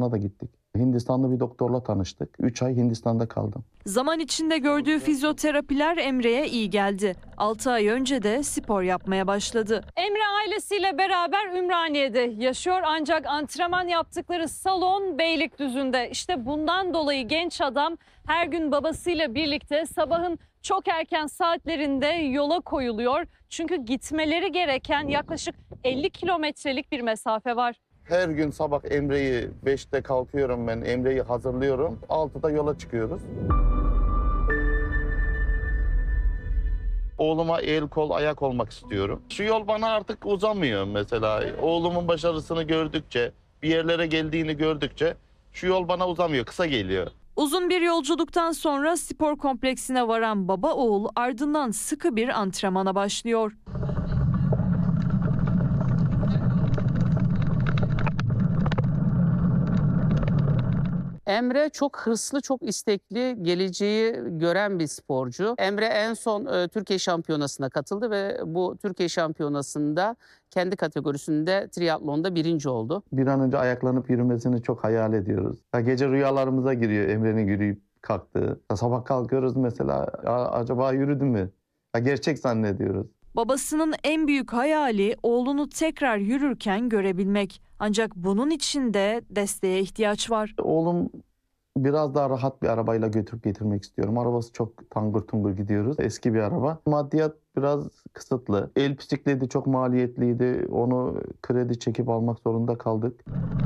Hindistan'a da gittik. Hindistanlı bir doktorla tanıştık. 3 ay Hindistan'da kaldım. Zaman içinde gördüğü fizyoterapiler Emre'ye iyi geldi. 6 ay önce de spor yapmaya başladı. Emre ailesiyle beraber Ümraniye'de yaşıyor ancak antrenman yaptıkları salon Beylikdüzü'nde. İşte bundan dolayı genç adam her gün babasıyla birlikte sabahın çok erken saatlerinde yola koyuluyor. Çünkü gitmeleri gereken yaklaşık 50 kilometrelik bir mesafe var. Her gün sabah Emre'yi 5'te kalkıyorum ben. Emre'yi hazırlıyorum. 6'da yola çıkıyoruz. Oğluma el kol ayak olmak istiyorum. Şu yol bana artık uzamıyor mesela. Oğlumun başarısını gördükçe, bir yerlere geldiğini gördükçe şu yol bana uzamıyor, kısa geliyor. Uzun bir yolculuktan sonra spor kompleksine varan baba oğul ardından sıkı bir antrenmana başlıyor. Emre çok hırslı, çok istekli, geleceği gören bir sporcu. Emre en son Türkiye Şampiyonası'na katıldı ve bu Türkiye Şampiyonası'nda kendi kategorisinde triatlonda 1. oldu. Bir an önce ayaklanıp yürümesini çok hayal ediyoruz. Gece rüyalarımıza giriyor Emre'nin yürüyüp kalktığı. Sabah kalkıyoruz mesela, acaba yürüdü mü? Gerçek zannediyoruz. Babasının en büyük hayali oğlunu tekrar yürürken görebilmek. Ancak bunun için de desteğe ihtiyaç var. Oğlum biraz daha rahat bir arabayla götürüp getirmek istiyorum. Arabası çok tangır tungur gidiyoruz. Eski bir araba. Maddiyat biraz kısıtlı. El bisikleti çok maliyetliydi. Onu kredi çekip almak zorunda kaldık.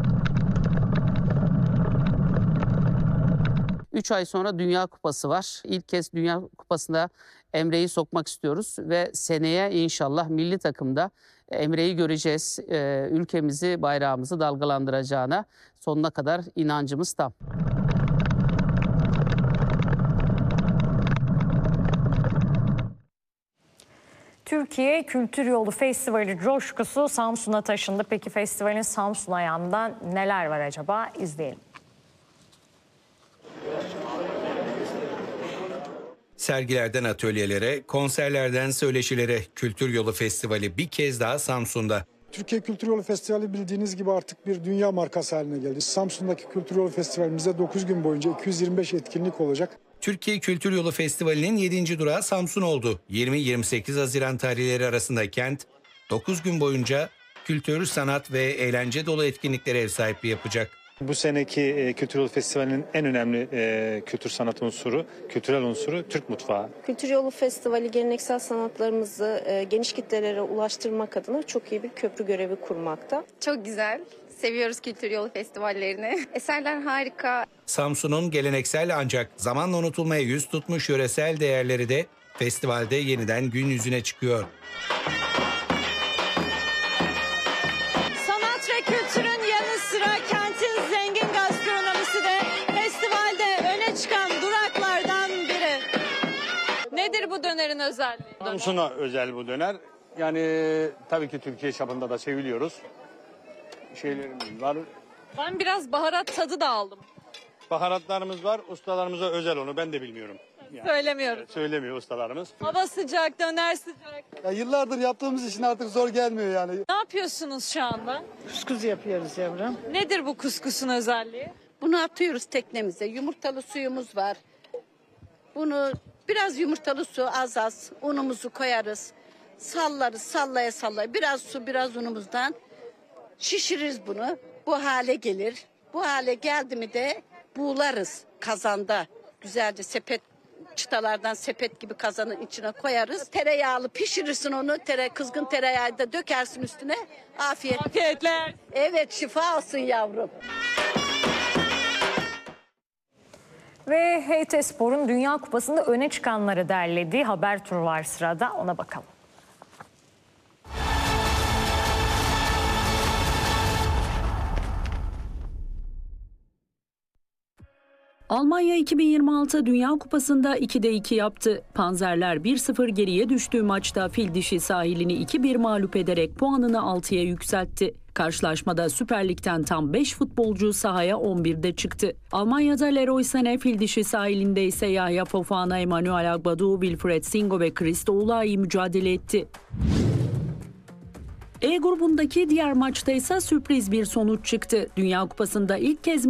3 ay sonra Dünya Kupası var. İlk kez Dünya Kupası'na Emre'yi sokmak istiyoruz ve seneye inşallah milli takımda Emre'yi göreceğiz. Ülkemizi, bayrağımızı dalgalandıracağına sonuna kadar inancımız tam. Türkiye Kültür Yolu Festivali coşkusu Samsun'a taşındı. Peki festivalin Samsun ayağında neler var acaba? İzleyelim. Sergilerden atölyelere, konserlerden söyleşilere Kültür Yolu Festivali bir kez daha Samsun'da. Türkiye Kültür Yolu Festivali bildiğiniz gibi artık bir dünya markası haline geldi. Samsun'daki Kültür Yolu Festivalimizde 9 gün boyunca 225 etkinlik olacak. Türkiye Kültür Yolu Festivali'nin 7. durağı Samsun oldu. 20-28 Haziran tarihleri arasında kent 9 gün boyunca kültür, sanat ve eğlence dolu etkinliklere ev sahipliği yapacak. Bu seneki Kültür Yolu Festivali'nin en önemli kültür sanat unsuru, kültürel unsuru Türk mutfağı. Kültür Yolu Festivali geleneksel sanatlarımızı geniş kitlelere ulaştırmak adına çok iyi bir köprü görevi kurmakta. Çok güzel. Seviyoruz Kültür Yolu Festivallerini. Eserler harika. Samsun'un geleneksel ancak zamanla unutulmaya yüz tutmuş yöresel değerleri de festivalde yeniden gün yüzüne çıkıyor. Sanat ve kültürün yanı sıra kentin zengin gastronomisi de festivalde öne çıkan duraklardan biri. Nedir bu dönerin özelliği? Samsun'a özel bu döner. Yani tabii ki Türkiye çapında da seviliyoruz. Şeylerimiz var. Ben biraz baharat tadı da aldım. Baharatlarımız var. Ustalarımıza özel, onu ben de bilmiyorum. Yani, Söylemiyorum. söylemiyor ustalarımız. Hava sıcak, döner sıcak. Ya yıllardır yaptığımız için artık zor gelmiyor yani. Ne yapıyorsunuz şu anda? Kuskus yapıyoruz yavrum. Nedir bu kuskusun özelliği? Bunu atıyoruz teknemize. Yumurtalı suyumuz var. Bunu biraz yumurtalı su az unumuzu koyarız. Sallarız sallaya sallaya. Biraz su biraz unumuzdan şişiririz bunu. Bu hale gelir. Bu hale geldi mi de buğularız kazanda. Güzelce sepet çıtalardan sepet gibi kazanın içine koyarız. Tereyağlı pişirirsin onu. Kızgın tereyağı da dökersin üstüne. Afiyetler. Evet, şifa olsun yavrum. Ve HT Spor'un Dünya Kupası'nda öne çıkanları derlediği haber turu var sırada. Ona bakalım. Almanya 2026 Dünya Kupası'nda 2'de 2 yaptı. Panzerler 1-0 geriye düştüğü maçta Fildişi sahilini 2-1 mağlup ederek puanını 6'ya yükseltti. Karşılaşmada Süper Lig'den tam 5 futbolcu sahaya 11'de çıktı. Almanya'da Leroy Sané, Fildişi sahilinde ise Yahya Fofana, Emmanuel Agbadou, Wilfried Singo ve Christo Ulay mücadele etti. E grubundaki diğer maçta ise sürpriz bir sonuç çıktı. Dünya Kupası'nda ilk kez